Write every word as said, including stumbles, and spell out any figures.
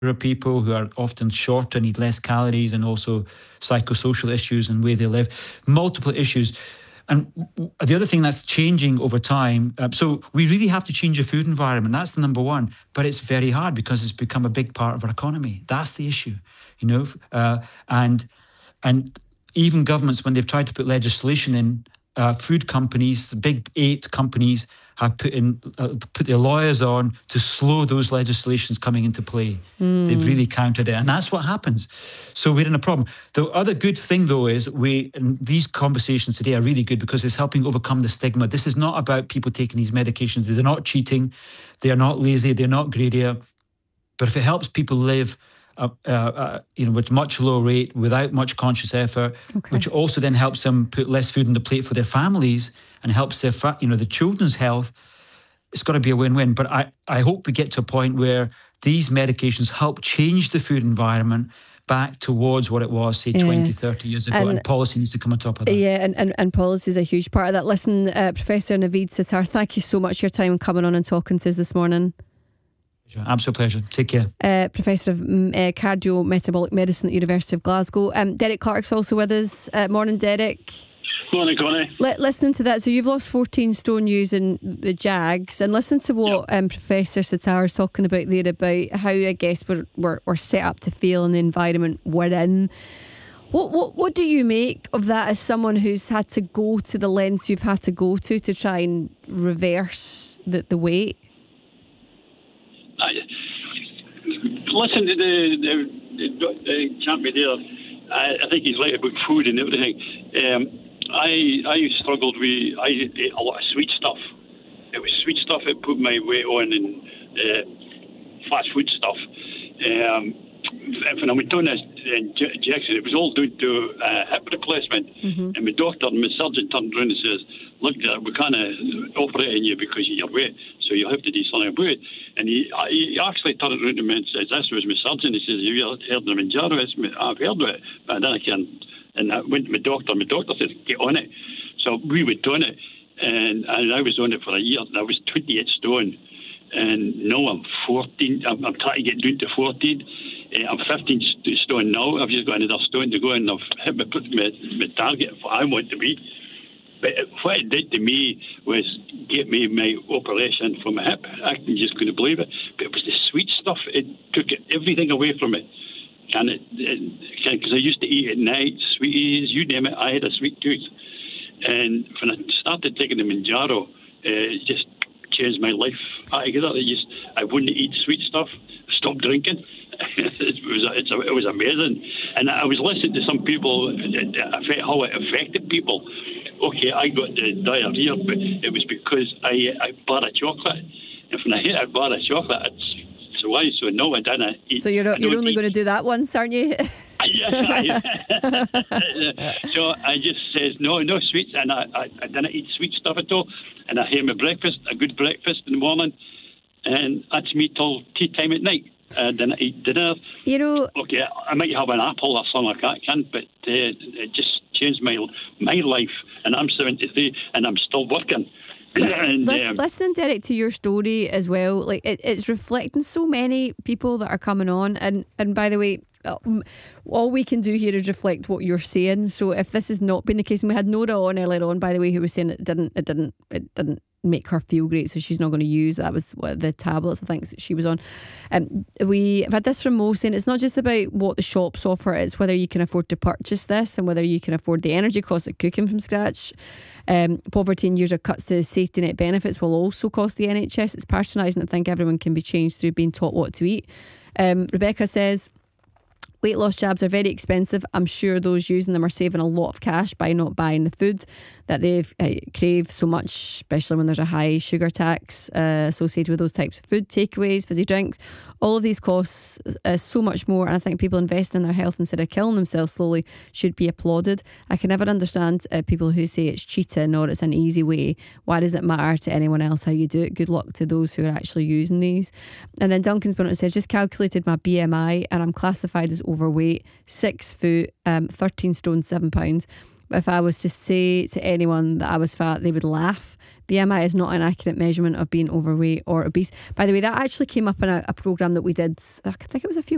people who are often shorter, need less calories, and also psychosocial issues and way they live, multiple issues. And the other thing that's changing over time, uh, so we really have to change the food environment. That's the number one. But it's very hard because it's become a big part of our economy. That's the issue, you know. Uh, and and even governments, when they've tried to put legislation in, uh, food companies, the big eight companies, have put in uh, put their lawyers on to slow those legislations coming into play. Mm. They've really countered it, and that's what happens. So we're in a problem. The other good thing, though, is we and these conversations today are really good because it's helping overcome the stigma. This is not about people taking these medications. They're not cheating. They are not lazy. They're not grey area. But if it helps people live Uh, uh, uh, you know, with much lower rate, without much conscious effort, okay. which also then helps them put less food on the plate for their families and helps their, fa- you know, the children's health. It's got to be a win-win. But I, I hope we get to a point where these medications help change the food environment back towards what it was, say, yeah. twenty, thirty years ago, and, and policy needs to come on top of that. Yeah, and, and, and policy is a huge part of that. Listen, uh, Professor Naveed Sattar, thank you so much for your time coming on and talking to us this morning. Absolute pleasure. Take care. Uh, Professor of uh, Cardio-Metabolic Medicine at the University of Glasgow. Um, Derek Clark's also with us. Uh, morning, Derek. Morning, Connie. L- listening to that, so you've lost fourteen stone using the Jags, and listen to what yep. um, Professor Sattar is talking about there about how, I guess, we're, we're, we're set up to fail in the environment we're in. What, what what do you make of that as someone who's had to go to the lengths you've had to go to to try and reverse the, the weight? I, listen to the, the, the, the champion there. I, I think he's right about food and everything. Um, I I struggled with, I ate a lot of sweet stuff. It was sweet stuff that put my weight on, and uh, fast food stuff. Um, when I went down this injection, it was all due to uh, hip replacement. Mm-hmm. And my doctor and my surgeon turned around and says, look, we can't operate on you because of your weight, so you'll have to do something about it. And he, he actually turned around to me and says, this was my surgeon. He says, have you heard of the Mounjaro? I've heard of it, but then I can't. And I went to my doctor. My doctor said, get on it. So we went on it, and, and I was on it for a year, and I was twenty-eight stone. And now I'm fourteen. I'm, I'm trying to get down to fourteen. Uh, I'm fifteen stone now. I've just got another stone to go, and I've hit my, my, my target of what I want to be. But what it did to me was get me my operation for my hip. I just couldn't believe it. But it was the sweet stuff. It took everything away from it. And it, because I used to eat at night, sweeties, you name it. I had a sweet tooth. And when I started taking the Mounjaro, uh, it just changed my life altogether. I just I wouldn't eat sweet stuff. Stop drinking. it was it's, it was amazing. And I was listening to some people how it affected people. Okay, I got the diarrhea, but it was because I ate a bar of chocolate. And when I ate a bar of chocolate, it's so why? So no, I didn't eat. So you're you're only eat. going to do that once, aren't you? So I just says no, no sweets, and I, I, I didn't eat sweet stuff at all. And I had my breakfast, a good breakfast in the morning, and that's me till tea time at night. I didn't eat dinner. You know, okay, I might have an apple or something like that, can, but uh, it just changed my my life. And I'm seventy-three, and I'm still working. and, Listen, um, listening, Derek, to your story as well, like it, it's reflecting so many people that are coming on. And, and by the way, all we can do here is reflect what you're saying. So if this has not been the case, and we had Nora on earlier on, by the way, who was saying it didn't, it didn't, it didn't make her feel great, so she's not going to use that was what the tablets I think that she was on. Um, we have had this from Mo saying it's not just about what the shops offer, it's whether you can afford to purchase this and whether you can afford the energy costs of cooking from scratch. Um, poverty and years of cuts to safety net benefits will also cost the N H S. It's patronising to think everyone can be changed through being taught what to eat. um, Rebecca says weight loss jabs are very expensive. I'm sure those using them are saving a lot of cash by not buying the food that they've uh, crave so much, especially when there's a high sugar tax uh, associated with those types of food, takeaways, fizzy drinks. All of these costs uh, so much more, and I think people investing in their health instead of killing themselves slowly should be applauded. I can never understand uh, people who say it's cheating or it's an easy way. Why does it matter to anyone else how you do it? Good luck to those who are actually using these. And then Duncan's been on and said, just calculated my B M I and I'm classified as overweight, six foot, um, thirteen stone, seven pounds. But if I was to say to anyone that I was fat, they would laugh. B M I is not an accurate measurement of being overweight or obese. By the way, that actually came up in a, a programme that we did, I think it was a few